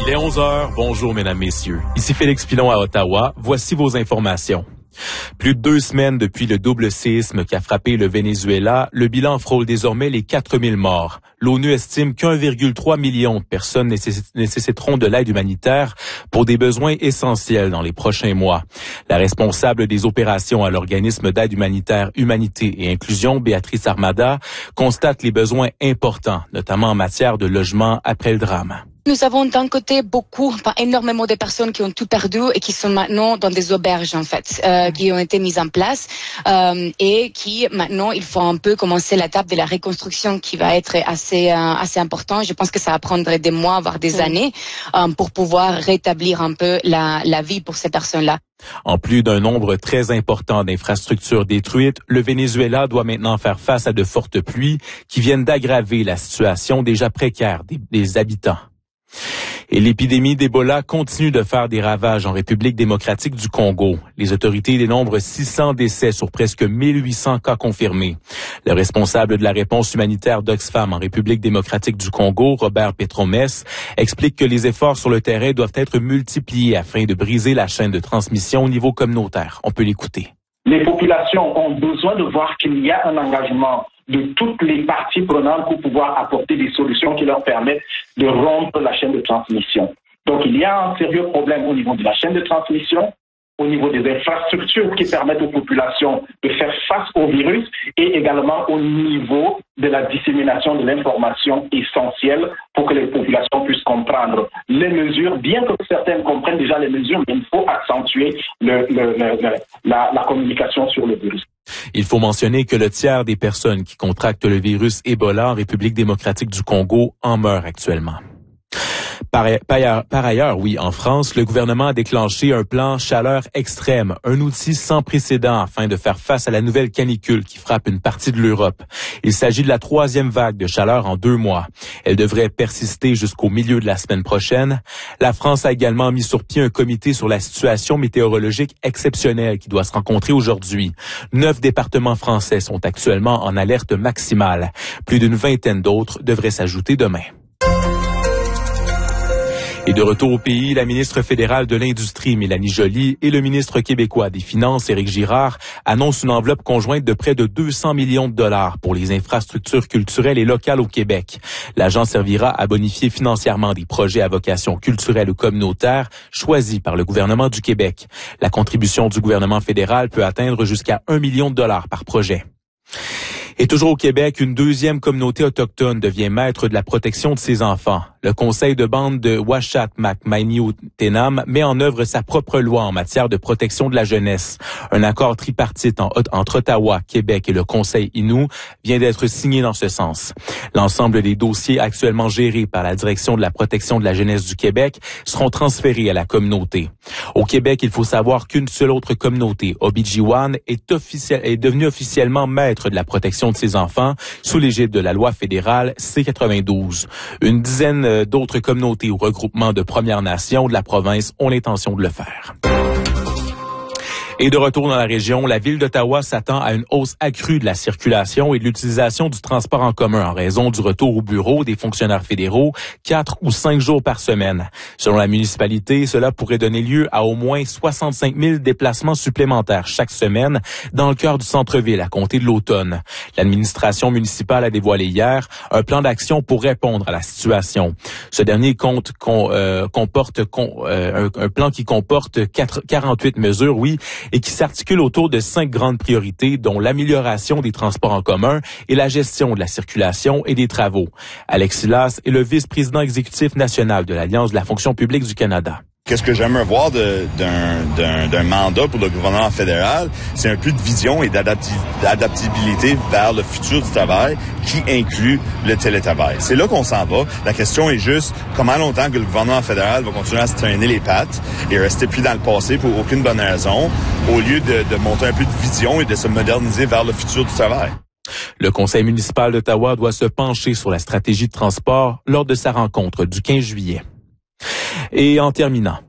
Il est 11h. Bonjour, mesdames, messieurs. Ici Félix Pilon à Ottawa. Voici vos informations. Plus de 2 semaines depuis le double séisme qui a frappé le Venezuela, le bilan frôle désormais les 4000 morts. L'ONU estime qu'1,3 million de personnes nécessiteront de l'aide humanitaire pour des besoins essentiels dans les prochains mois. La responsable des opérations à l'organisme d'aide humanitaire Humanité et Inclusion, Béatrice Armada, constate les besoins importants, notamment en matière de logement après le drame. Nous avons d'un côté énormément de personnes qui ont tout perdu et qui sont maintenant dans des auberges en fait, qui ont été mises en place et qui maintenant il faut un peu commencer l'étape de la reconstruction qui va être assez important. Je pense que ça va prendre des mois voire des années pour pouvoir rétablir un peu la vie pour ces personnes-là. En plus d'un nombre très important d'infrastructures détruites, le Venezuela doit maintenant faire face à de fortes pluies qui viennent d'aggraver la situation déjà précaire des habitants. Et l'épidémie d'Ebola continue de faire des ravages en République démocratique du Congo. Les autorités dénombrent 600 décès sur presque 1800 cas confirmés. Le responsable de la réponse humanitaire d'Oxfam en République démocratique du Congo, Robert Petromès, explique que les efforts sur le terrain doivent être multipliés afin de briser la chaîne de transmission au niveau communautaire. On peut l'écouter. Les populations ont besoin de voir qu'il y a un engagement de toutes les parties prenantes pour pouvoir apporter des solutions qui leur permettent de rompre la chaîne de transmission. Donc, il y a un sérieux problème au niveau de la chaîne de transmission, au niveau des infrastructures qui permettent aux populations de faire face au virus et également au niveau de la dissémination de l'information essentielle pour que les populations puissent comprendre les mesures, bien que certaines comprennent déjà les mesures, mais il faut accentuer la communication sur le virus. Il faut mentionner que le tiers des personnes qui contractent le virus Ebola en République démocratique du Congo en meurent actuellement. Par ailleurs, en France, le gouvernement a déclenché un plan chaleur extrême, un outil sans précédent afin de faire face à la nouvelle canicule qui frappe une partie de l'Europe. Il s'agit de la 3e vague de chaleur en 2 mois. Elle devrait persister jusqu'au milieu de la semaine prochaine. La France a également mis sur pied un comité sur la situation météorologique exceptionnelle qui doit se rencontrer aujourd'hui. 9 départements français sont actuellement en alerte maximale. Plus d'une vingtaine d'autres devraient s'ajouter demain. Et de retour au pays, la ministre fédérale de l'Industrie, Mélanie Joly, et le ministre québécois des Finances, Éric Girard, annoncent une enveloppe conjointe de près de 200 millions de dollars pour les infrastructures culturelles et locales au Québec. L'argent servira à bonifier financièrement des projets à vocation culturelle ou communautaire choisis par le gouvernement du Québec. La contribution du gouvernement fédéral peut atteindre jusqu'à 1 million de dollars par projet. Et toujours au Québec, une 2e communauté autochtone devient maître de la protection de ses enfants. Le conseil de bande de Ouachat-Mac-Mainiou-Ténam met en œuvre sa propre loi en matière de protection de la jeunesse. Un accord tripartite entre Ottawa, Québec et le Conseil Innu vient d'être signé dans ce sens. L'ensemble des dossiers actuellement gérés par la Direction de la protection de la jeunesse du Québec seront transférés à la communauté. Au Québec, il faut savoir qu'une seule autre communauté, Obidjiwan, est devenue officiellement maître de la protection de ses enfants sous l'égide de la loi fédérale C-92. Une dizaine d'autres communautés ou regroupements de Premières Nations de la province ont l'intention de le faire. Et de retour dans la région, la ville d'Ottawa s'attend à une hausse accrue de la circulation et de l'utilisation du transport en commun en raison du retour au bureau des fonctionnaires fédéraux 4 ou 5 jours par semaine. Selon la municipalité, cela pourrait donner lieu à au moins 65 000 déplacements supplémentaires chaque semaine dans le cœur du centre-ville à compter de l'automne. L'administration municipale a dévoilé hier un plan d'action pour répondre à la situation. Ce dernier comporte un plan qui comporte 48 mesures, et qui s'articule autour de 5 grandes priorités, dont l'amélioration des transports en commun et la gestion de la circulation et des travaux. Alex Silas est le vice-président exécutif national de l'Alliance de la fonction publique du Canada. Qu'est-ce que j'aimerais voir d'un mandat pour le gouvernement fédéral, c'est un peu de vision et d'adaptabilité vers le futur du travail qui inclut le télétravail. C'est là qu'on s'en va. La question est juste comment longtemps que le gouvernement fédéral va continuer à se traîner les pattes et rester pris dans le passé pour aucune bonne raison, au lieu de monter un peu de vision et de se moderniser vers le futur du travail. Le conseil municipal d'Ottawa doit se pencher sur la stratégie de transport lors de sa rencontre du 15 juillet. Et en terminant,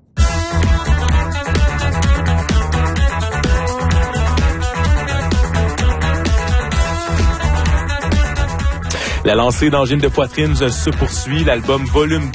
la lancée d'angine de poitrine se poursuit. L'album Volume